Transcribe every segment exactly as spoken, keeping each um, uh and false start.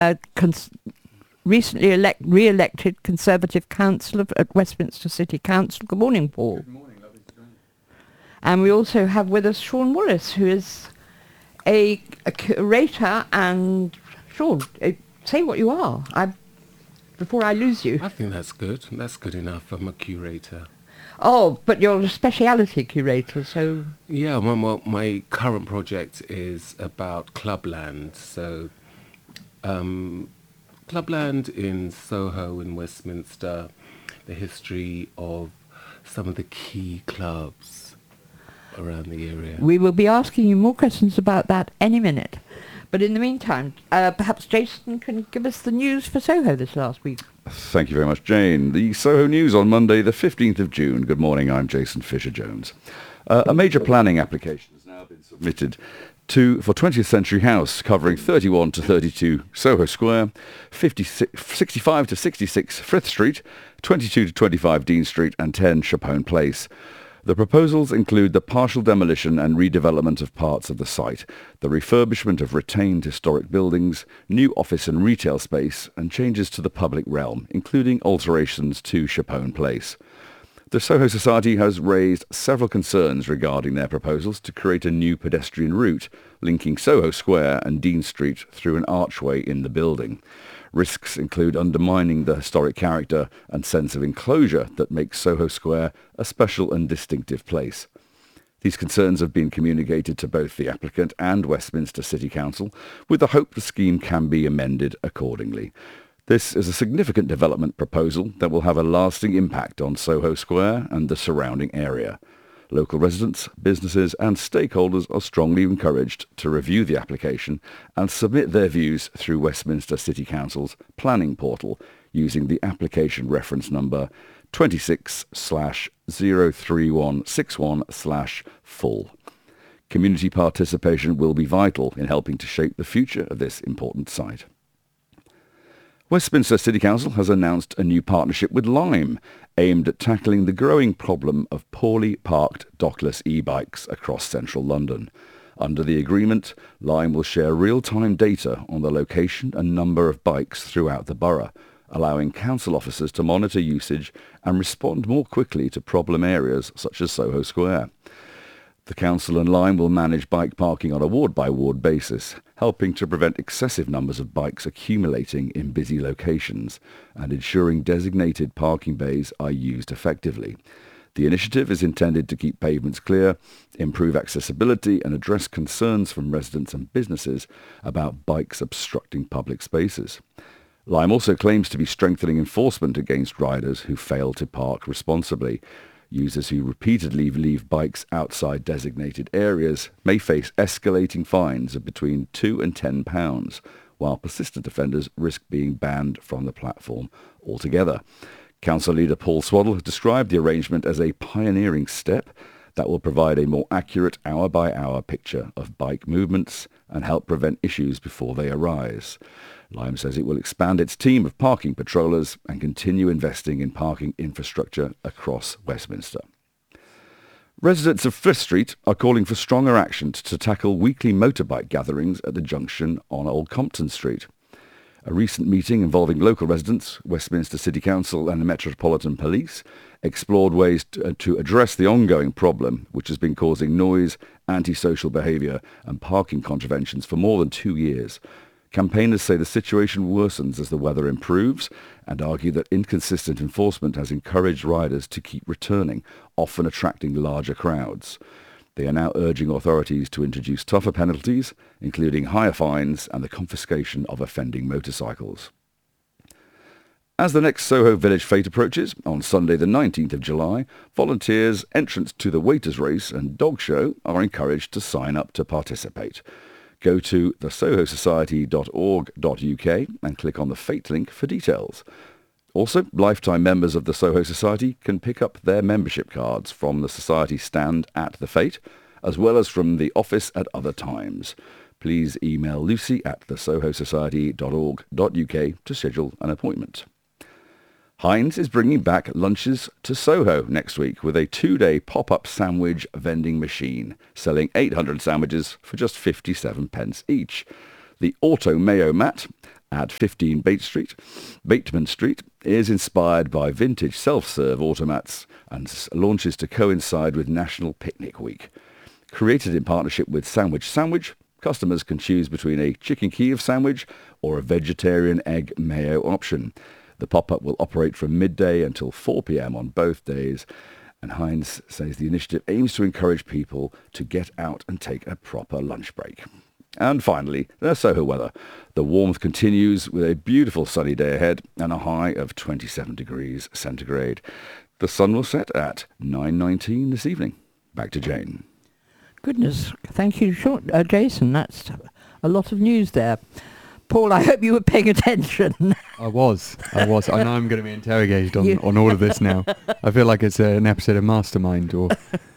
uh, cons- recently elect- re-elected Conservative councillor at Westminster City Council. Good morning, Paul. Good morning, lovely to join you. And we also have with us Sean Wallace, who is a, a curator. And Sean, uh, say what you are. I before I lose you. I think that's good. That's good enough. I'm a curator. Oh, but you're a speciality curator, so... Yeah, well, well, my current project is about Clubland. So, um, Clubland in Soho in Westminster, the history of some of the key clubs around the area. We will be asking you more questions about that any minute. But in the meantime, uh, perhaps Jason can give us the news for Soho this last week. Thank you very much, Jane. The Soho News on Monday, the fifteenth of June. Good morning, I'm Jason Fisher-Jones. Uh, a major planning application has now been submitted to for twentieth Century House, covering thirty-one to thirty-two Soho Square, fifty-six, sixty-five to sixty-six Frith Street, twenty-two to twenty-five Dean Street and ten Chapone Place. The proposals include the partial demolition and redevelopment of parts of the site, the refurbishment of retained historic buildings, new office and retail space, and changes to the public realm, including alterations to Chapone Place. The Soho Society has raised several concerns regarding their proposals to create a new pedestrian route linking Soho Square and Dean Street through an archway in the building. Risks include undermining the historic character and sense of enclosure that makes Soho Square a special and distinctive place. These concerns have been communicated to both the applicant and Westminster City Council, with the hope the scheme can be amended accordingly. This is a significant development proposal that will have a lasting impact on Soho Square and the surrounding area. Local residents, businesses and stakeholders are strongly encouraged to review the application and submit their views through Westminster City Council's planning portal using the application reference number twenty-six slash zero three one six one slash full. Community participation will be vital in helping to shape the future of this important site. Westminster City Council has announced a new partnership with Lime, aimed at tackling the growing problem of poorly parked dockless e-bikes across central London. Under the agreement, Lime will share real-time data on the location and number of bikes throughout the borough, allowing council officers to monitor usage and respond more quickly to problem areas such as Soho Square. The council and Lime will manage bike parking on a ward-by-ward basis, helping to prevent excessive numbers of bikes accumulating in busy locations and ensuring designated parking bays are used effectively. The initiative is intended to keep pavements clear, improve accessibility and address concerns from residents and businesses about bikes obstructing public spaces. Lime also claims to be strengthening enforcement against riders who fail to park responsibly. Users who repeatedly leave bikes outside designated areas may face escalating fines of between two and ten pounds, while persistent offenders risk being banned from the platform altogether. Council leader Paul Swaddle has described the arrangement as a pioneering step that will provide a more accurate hour-by-hour picture of bike movements and help prevent issues before they arise. Lime says it will expand its team of parking patrollers and continue investing in parking infrastructure across Westminster. Residents of Frith Street are calling for stronger action to tackle weekly motorbike gatherings at the junction on Old Compton Street. A recent meeting involving local residents, Westminster City Council and the Metropolitan Police explored ways to, to address the ongoing problem, which has been causing noise, antisocial behaviour and parking contraventions for more than two years. Campaigners say the situation worsens as the weather improves and argue that inconsistent enforcement has encouraged riders to keep returning, often attracting larger crowds. They are now urging authorities to introduce tougher penalties, including higher fines and the confiscation of offending motorcycles. As the next Soho Village Fete approaches, on Sunday the nineteenth of July, volunteers, entrants to the Waiters Race and Dog Show are encouraged to sign up to participate. Go to the soho society dot org dot U K and click on the Fate link for details. Also, lifetime members of the Soho Society can pick up their membership cards from the Society stand at the Fate, as well as from the office at other times. Please email Lucy at the soho society dot org dot U K to schedule an appointment. Heinz is bringing back lunches to Soho next week with a two-day pop-up sandwich vending machine, selling eight hundred sandwiches for just fifty-seven pence each. The Auto Mayo Mat at fifteen Bate Street, Bateman Street, is inspired by vintage self-serve automats and s- launches to coincide with National Picnic Week. Created in partnership with Sandwich Sandwich, customers can choose between a chicken Kiev sandwich or a vegetarian egg mayo option. The pop-up will operate from midday until four p.m. on both days, and Heinz says the initiative aims to encourage people to get out and take a proper lunch break. And finally, the Soho weather. The warmth continues with a beautiful sunny day ahead and a high of twenty-seven degrees centigrade. The sun will set at nine nineteen this evening. Back to Jane. Goodness, thank you, Sean, uh, Jason. That's a lot of news there. Paul, I hope you were paying attention. I was, I was. I know I'm going to be interrogated on, You- on all of this now. I feel like it's uh, an episode of Mastermind or...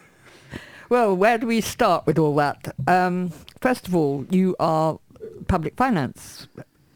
Well, where do we start with all that? Um, first of all, you are public finance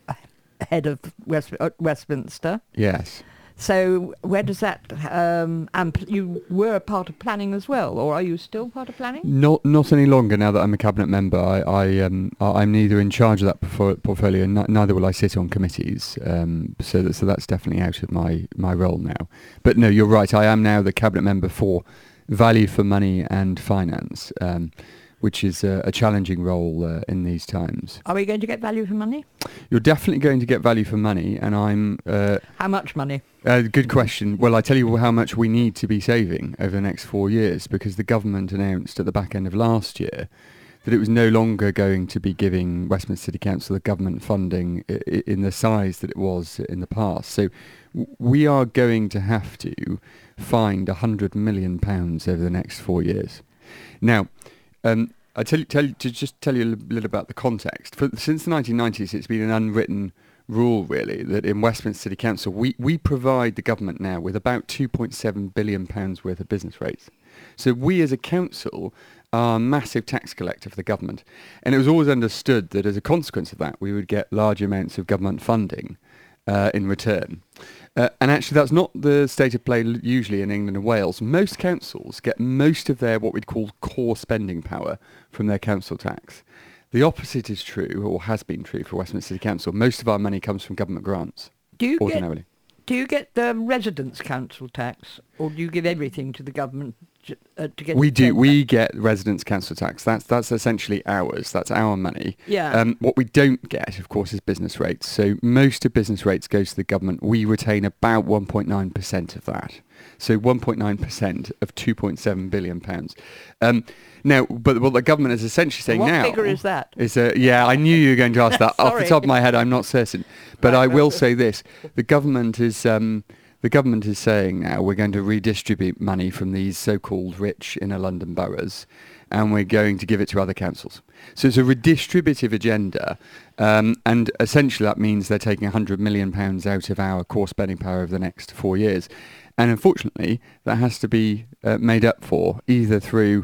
head of West, uh, Westminster. Yes. So where does that, um, and p- you were a part of planning as well, or are you still part of planning? Not not any longer now that I'm a cabinet member. I, I um I- I'm neither in charge of that portfo- portfolio, n- neither will I sit on committees. Um, so that, so that's definitely out of my my role now. But no, you're right. I am now the cabinet member for value for money and finance, um, which is a, a challenging role uh, in these times. Are we going to get value for money? You're definitely going to get value for money, and I'm. Uh, How much money? Uh, good question. Well, I tell you how much we need to be saving over the next four years because the government announced at the back end of last year that it was no longer going to be giving Westminster City Council the government funding I- I- in the size that it was in the past. So w- we are going to have to find one hundred million pounds over the next four years. Now, um, I tell you, tell you, to just tell you a li- little about the context. For, since the nineteen nineties, it's been an unwritten rule, really, that in Westminster City Council, we, we provide the government now with about two point seven billion pounds worth of business rates. So we as a council are a massive tax collector for the government. And it was always understood that as a consequence of that, we would get large amounts of government funding uh, in return. Uh, and actually, that's not the state of play l- usually in England and Wales. Most councils get most of their what we'd call core spending power from their council tax. The opposite is true, or has been true, for Westminster City Council. Most of our money comes from government grants, Do you get ordinarily. do you get the residents' council tax, or do you give everything to the government j- uh, to get? We the do. centre? We get residents' council tax. That's that's essentially ours. That's our money. Yeah. Um, what we don't get, of course, is business rates. So most of business rates goes to the government. We retain about one point nine percent of that. So one point nine percent of two point seven billion pounds. Um, now, but what the government is essentially saying What now figure is that? Is uh, yeah, I knew you were going to ask that. Off the Sorry. top of my head, I'm not certain, but Right, I will well- say this: the government is um, the government is saying now we're going to redistribute money from these so-called rich inner London boroughs, and we're going to give it to other councils. So it's a redistributive agenda, um, and essentially that means they're taking one hundred million pounds out of our core spending power over the next four years, and unfortunately that has to be uh, made up for either through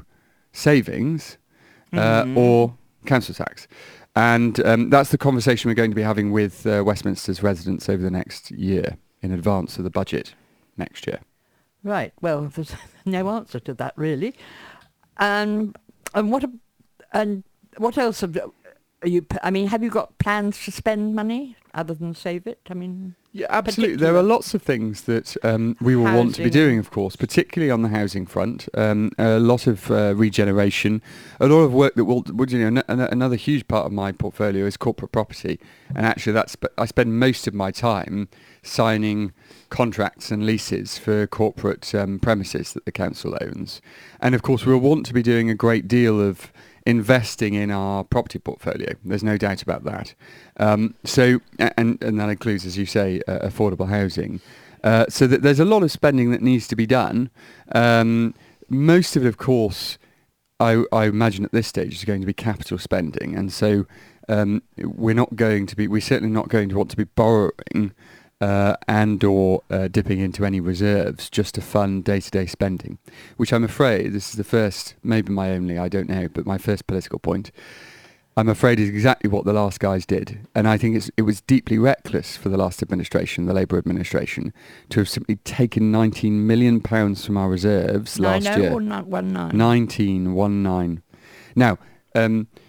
savings uh, Mhm. or council tax. And um, that's the conversation we're going to be having with uh, Westminster's residents over the next year in advance of the budget next year. Right. Well, there's no answer to that really. Um, and what? ab- And what else have are you? p- I mean, have you got plans to spend money other than save it? I mean, Yeah, absolutely. There are particular- lots of things that um, we will want to be Housing. doing, of course, particularly on the housing front. Um, a lot of uh, regeneration, a lot of work that will, would you know, an- an- another huge part of my portfolio is corporate property. And actually, that's I spend most of my time signing contracts and leases for corporate um, premises that the council owns. And of course, we'll want to be doing a great deal of investing in our property portfolio. There's no doubt about that. Um, so, a- and, and that includes, as you say, uh, affordable housing. Uh, so that there's a lot of spending that needs to be done. Um, most of it, of course, I, I imagine at this stage is going to be capital spending. And so um, we're not going to be, we're certainly not going to want to be borrowing uh, and or uh, dipping into any reserves just to fund day-to-day spending, which I'm afraid, this is the first, maybe my only, I don't know, but my first political point, I'm afraid is exactly what the last guys did. And I think it's, it was deeply reckless for the last administration, the Labour administration, to have simply taken nineteen million pounds from our reserves nine last oh year. or not one nine. nineteen one nine. Now, um,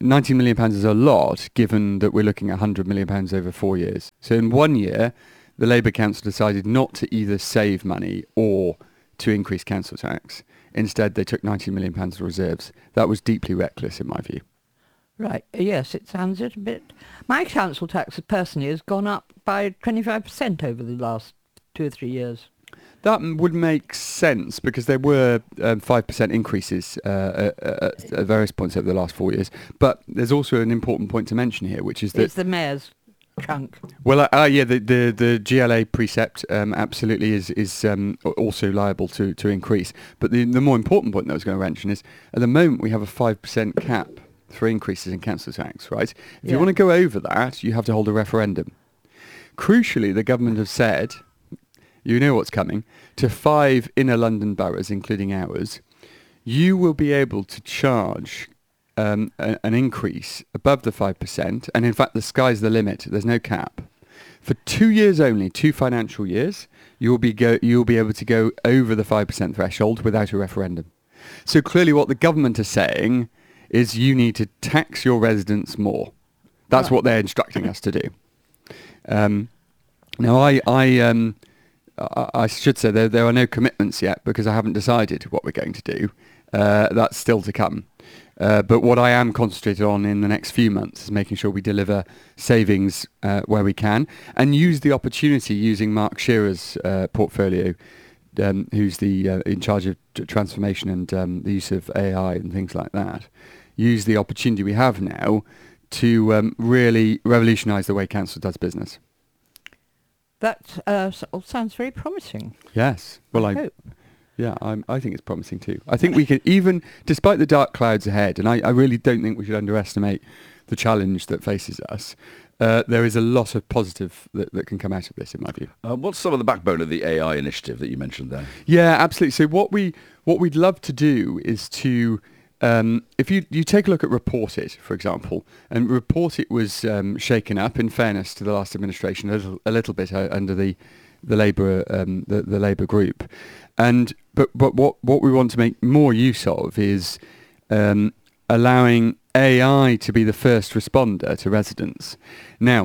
ninety million pounds is a lot, given that we're looking at one hundred million pounds over four years. So in one year, the Labour Council decided not to either save money or to increase council tax. Instead, they took ninety million pounds of reserves. That was deeply reckless, in my view. Right. Yes, it sounds a bit. My council tax personally has gone up by twenty-five percent over the last two or three years. That m- would make sense because there were um, five percent increases uh, at, at, at various points over the last four years. But there's also an important point to mention here, which is that... It's the mayor's chunk. Well, uh, uh, yeah, the, the, the G L A precept um, absolutely is is um, a- also liable to, to increase. But the, the more important point that I was going to mention is, at the moment, we have a five percent cap for increases in council tax, right? If Yeah. you want to go over that, you have to hold a referendum. Crucially, the government have said, you know what's coming, to five inner London boroughs, including ours, you will be able to charge um, a, an increase above the five percent, and in fact the sky's the limit, there's no cap. For two years only, two financial years, you'll be go, you'll be able to go over the five percent threshold without a referendum. So clearly what the government are saying is you need to tax your residents more. That's Right. what they're instructing us to do. Um, now, I, I, um, I, I should say there, there are no commitments yet because I haven't decided what we're going to do. Uh, that's still to come. Uh, but what I am concentrated on in the next few months is making sure we deliver savings uh, where we can and use the opportunity using Mark Shearer's uh, portfolio, um, who's the uh, in charge of t- transformation and um, the use of A I and things like that. Use the opportunity we have now to um, really revolutionise the way council does business. That uh, s- all sounds very promising. Yes. Well, I, hope. yeah, I'm, I think it's promising too. I think we can, even despite the dark clouds ahead, and I, I really don't think we should underestimate the challenge that faces us. Uh, there is a lot of positive that, that can come out of this, in my view. Uh, what's some of the backbone of the A I initiative that you mentioned there? Yeah, absolutely. So what we what we'd love to do is to um, if you you take a look at Report It, for example, and Report It was um, shaken up. In fairness to the last administration, a little a little bit uh, under the the Labour um, the the Labour group, and but but what what we want to make more use of is um, allowing A I to be the first responder to residents. Now,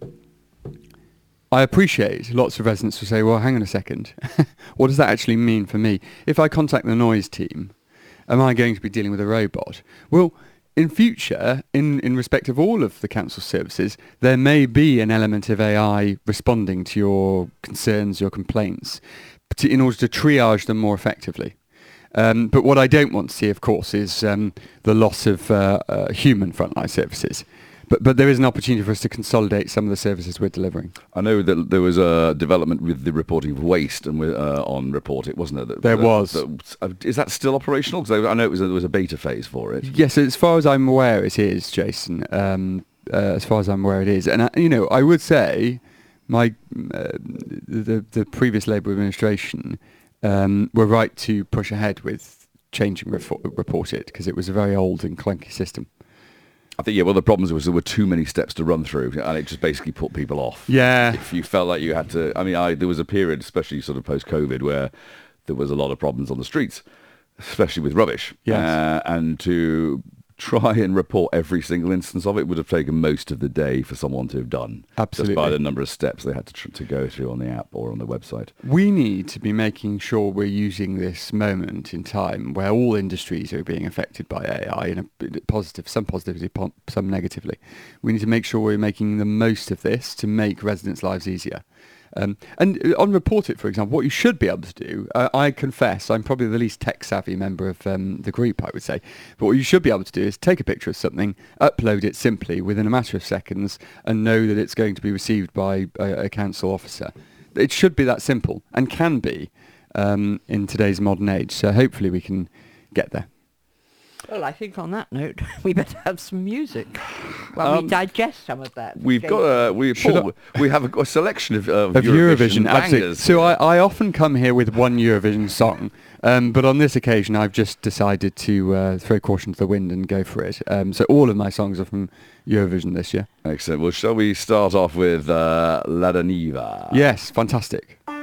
I appreciate lots of residents will say, well, hang on a second, what does that actually mean for me? If I contact the noise team, am I going to be dealing with a robot? Well, in future, in, in respect of all of the council services, there may be an element of A I responding to your concerns, your complaints, to, in order to triage them more effectively. Um, but what I don't want to see, of course, is um, the loss of uh, uh, human frontline services. But but there is an opportunity for us to consolidate some of the services we're delivering. I know that there was a development with the reporting of waste and with, uh, on Report It, wasn't there? That, There that- was. that- uh, is that still operational? Because I know it was a, there was a beta phase for it. Yes, as far as I'm aware, it is, Jason. Um, uh, as far as I'm aware, it is. And, uh, you know, I would say my uh, the, the previous Labour administration um, were right to push ahead with changing Refor- Report It because it was a very old and clunky system. I think, yeah, well, the problems was there were too many steps to run through, and it just basically put people off. Yeah. If you felt like you had to, I mean, I, there was a period, especially sort of post-COVID, where there was a lot of problems on the streets, especially with rubbish. Yes. Uh, and to try and report every single instance of it would have taken most of the day for someone to have done. Absolutely. Just by the number of steps they had to tr- to go through on the app or on the website. We need to be making sure we're using this moment in time where all industries are being affected by A I in a positive, some positively, po- some negatively. We need to make sure we're making the most of this to make residents' lives easier. Um, and uh, on Report It, for example, what you should be able to do, uh, I confess, I'm probably the least tech-savvy member of um, the group, I would say, but what you should be able to do is take a picture of something, upload it simply within a matter of seconds, and know that it's going to be received by a, a council officer. It should be that simple, and can be um, in today's modern age, so hopefully we can get there. Well, I think on that note, we better have some music while Um, we digest some of that. We've got a we Should Paul, we have a, a selection of, uh, Of Eurovision, Eurovision absolutely. bangers. So I, I often come here with one Eurovision song, um, but on this occasion I've just decided to uh, throw caution to the wind and go for it. Um, so all of my songs are from Eurovision this year. Excellent. Well, shall we start off with uh, La Daniva? Yes, fantastic.